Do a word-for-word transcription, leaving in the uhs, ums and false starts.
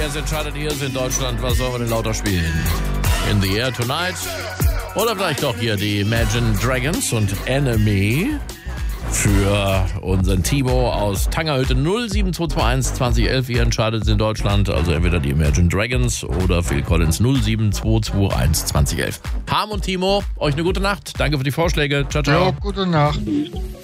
Jetzt entscheidet ihr es in Deutschland, was sollen wir denn lauter spielen? In the Air Tonight? Oder vielleicht doch hier die Imagine Dragons und Enemy für unseren Timo aus Tangerhütte. Null sieben zwei zwei eins zwanzig elf. Ihr entscheidet es in Deutschland, also entweder die Imagine Dragons oder Phil Collins. Null sieben zwei zwei eins zwanzig elf. Harm und Timo, euch eine gute Nacht. Danke für die Vorschläge. Ciao, ciao. Ja, gute Nacht.